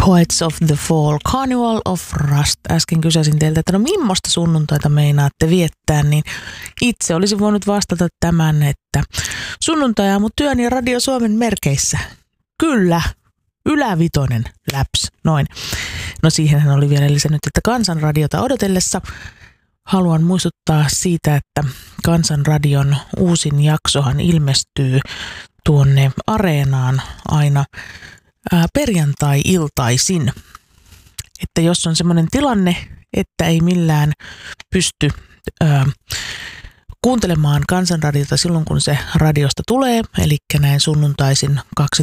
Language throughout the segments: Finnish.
Poets of the Fall, Carnival of Rust. Äsken kysäsin teiltä, että no millaista sunnuntaita meinaatte viettää, niin itse olisin voinut vastata tämän, että sunnuntai-aamu työn ja Radio Suomen merkeissä. Kyllä, ylävitonen läps, noin. No siihenhän oli vielä lisännyt, että Kansanradiota odotellessa haluan muistuttaa siitä, että Kansanradion uusin jaksohan ilmestyy tuonne Areenaan aina perjantai-iltaisin. Että jos on semmoinen tilanne, että ei millään pysty kuuntelemaan Kansanradiota silloin, kun se radiosta tulee, eli näin sunnuntaisin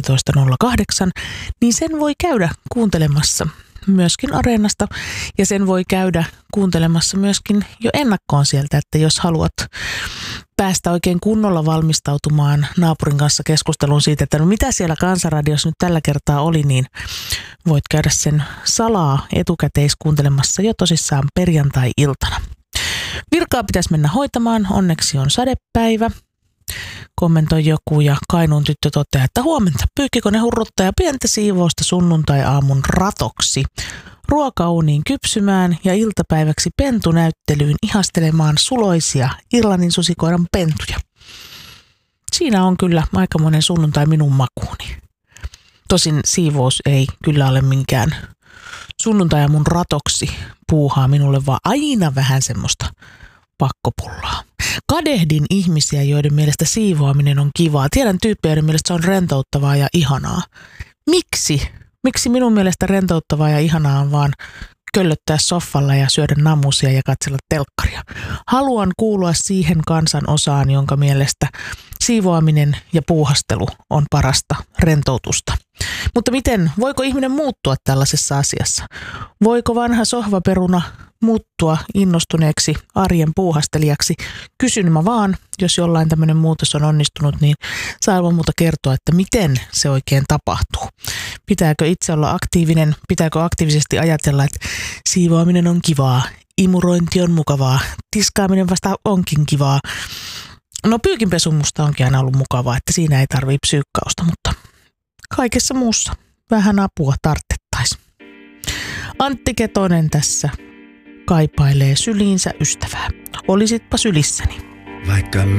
12.08, niin sen voi käydä kuuntelemassa myöskin Areenasta ja sen voi käydä kuuntelemassa myöskin jo ennakkoon sieltä, että jos haluat päästä oikein kunnolla valmistautumaan naapurin kanssa keskusteluun siitä, että no mitä siellä Kansanradiossa nyt tällä kertaa oli, niin voit käydä sen salaa etukäteiskuuntelemassa jo tosissaan perjantai-iltana. Virkaa pitäisi mennä hoitamaan, onneksi on sadepäivä. Kommentoi joku ja Kainuun tyttö toteaa, että huomenta pyykkikone hurruttaa ja pientä siivousta sunnuntai-aamun ratoksi. Ruokauuniin kypsymään ja iltapäiväksi pentunäyttelyyn ihastelemaan suloisia Irlannin susikoiran pentuja. Siinä on kyllä aikamoinen sunnuntai minun makuuni. Tosin siivous ei kyllä ole minkään sunnuntai-aamun ratoksi puuhaa minulle, vaan aina vähän semmoista pakkopullaa. Kadehdin ihmisiä, joiden mielestä siivoaminen on kivaa. Tiedän tyyppejä, joiden mielestä se on rentouttavaa ja ihanaa. Miksi? Miksi minun mielestä rentouttavaa ja ihanaa on vaan köllöttää soffalla ja syödä namusia ja katsella telkkaria? Haluan kuulua siihen kansan osaan, jonka mielestä siivoaminen ja puuhastelu on parasta rentoutusta. Mutta miten? Voiko ihminen muuttua tällaisessa asiassa? Voiko vanha sohvaperuna muuttua innostuneeksi arjen puuhastelijaksi? Kysyn mä vaan, jos jollain tämmöinen muutos on onnistunut, niin saa ilman muuta kertoa, että miten se oikein tapahtuu. Pitääkö itse olla aktiivinen? Pitääkö aktiivisesti ajatella, että siivoaminen on kivaa, imurointi on mukavaa, tiskaaminen vasta onkin kivaa? No pyykinpesu musta onkin aina ollut mukavaa, että siinä ei tarvitse psyykkausta, mutta kaikessa muussa vähän apua tarttettaisiin. Antti Ketonen tässä kaipailee syliinsä ystävää. Olisitpa sylissäni. Vaikka